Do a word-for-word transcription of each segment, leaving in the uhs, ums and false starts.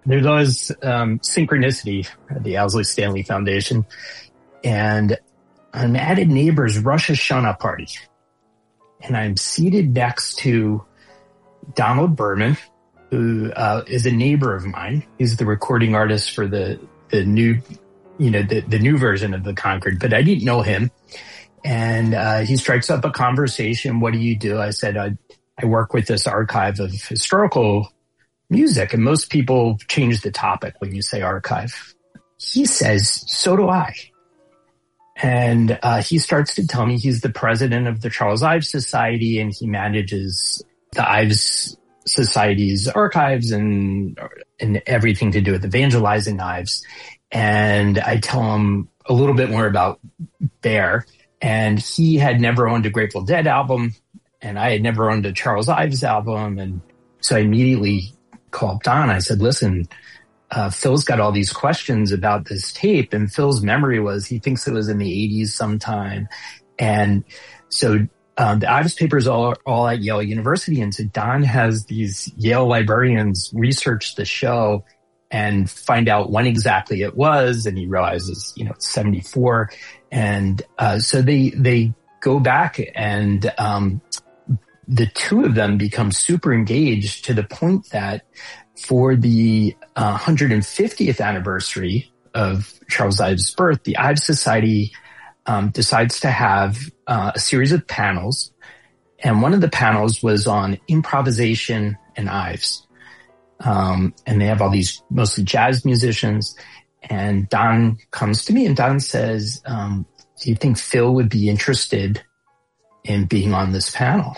There's always um, synchronicity at the Owsley Stanley Foundation. And I'm at a neighbor's Rosh Hashanah party. And I'm seated next to Donald Berman, who uh, is a neighbor of mine. He's the recording artist for the, the new, you know, the, the new version of the Concord, but I didn't know him. And uh, he strikes up a conversation. What do you do? I said, I, I work with this archive of historical music. And most people change the topic when you say archive. He says, so do I. And uh, he starts to tell me he's the president of the Charles Ives Society, and he manages the Ives Society's archives and and everything to do with evangelizing Ives. And I tell him a little bit more about Bear. And he had never owned a Grateful Dead album, and I had never owned a Charles Ives album. And so I immediately called Don. I said, listen, uh, Phil's got all these questions about this tape. And Phil's memory was he thinks it was in the eighties sometime. And so um, the Ives papers are all at Yale University. And so Don has these Yale librarians research the show and find out when exactly it was. And he realizes, you know, it's seventy-four. And uh, so they they go back, and um, the two of them become super engaged to the point that for the uh, one hundred fiftieth anniversary of Charles Ives' birth, the Ives Society um, decides to have uh, a series of panels. And one of the panels was on improvisation and Ives. Um, and they have all these mostly jazz musicians. And Don comes to me and Don says, um, do you think Phil would be interested in being on this panel?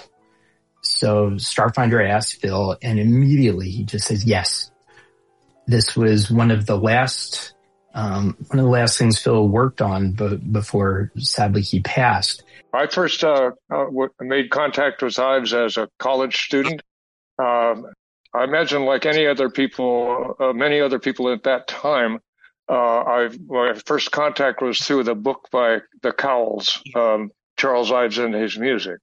So Starfinder asked Phil, and immediately he just says, yes. This was one of the last, um, one of the last things Phil worked on b- before sadly he passed. I first uh, uh, made contact with Ives as a college student. Um, I imagine, like any other people, uh, many other people at that time, uh, I my first contact was through the book by the Cowles, um, Charles Ives and His Music.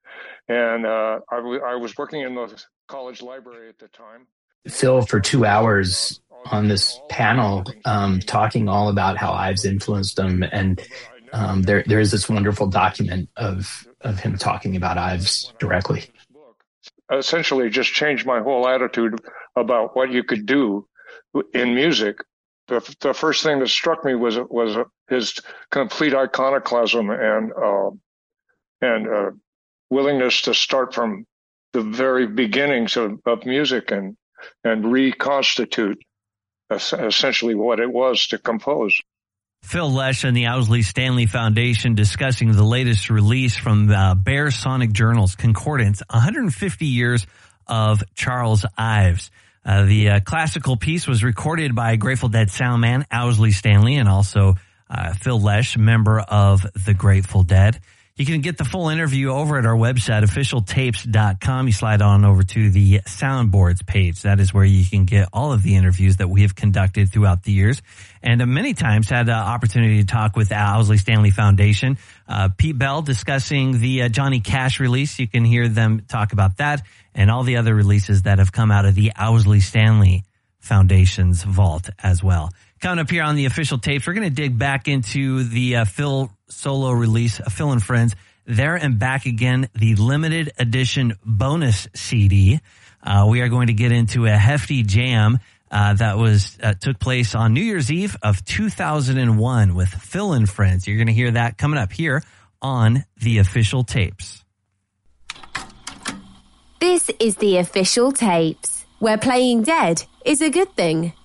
And uh, I, w- I was working in the college library at the time. Phil, for two hours on this panel, um, talking all about how Ives influenced him. And um, there there is this wonderful document of, of him talking about Ives directly. Essentially just changed my whole attitude about what you could do in music. The, the first thing that struck me was was his complete iconoclasm and uh, and uh, willingness to start from the very beginnings of, of music and and reconstitute essentially what it was to compose. Phil Lesh and the Owsley Stanley Foundation discussing the latest release from the Bear Sonic Journals Concordance, one hundred fifty years of Charles Ives. Uh, the uh, classical piece was recorded by Grateful Dead sound man Owsley Stanley and also uh, Phil Lesh, member of the Grateful Dead. You can get the full interview over at our website, official tapes dot com. You slide on over to the soundboards page. That is where you can get all of the interviews that we have conducted throughout the years. And uh, many times had an uh, opportunity to talk with the Owsley Stanley Foundation. Uh, Pete Bell discussing the uh, Johnny Cash release. You can hear them talk about that and all the other releases that have come out of the Owsley Stanley Foundation's vault as well. Coming up here on the official tapes, we're going to dig back into the uh, Phil solo release, uh, Phil and Friends, There and Back Again, the limited edition bonus C D. Uh, we are going to get into a hefty jam uh, that was uh, took place on New Year's Eve of two thousand one with Phil and Friends. You're going to hear that coming up here on the official tapes. This is the official tapes, where playing dead is a good thing.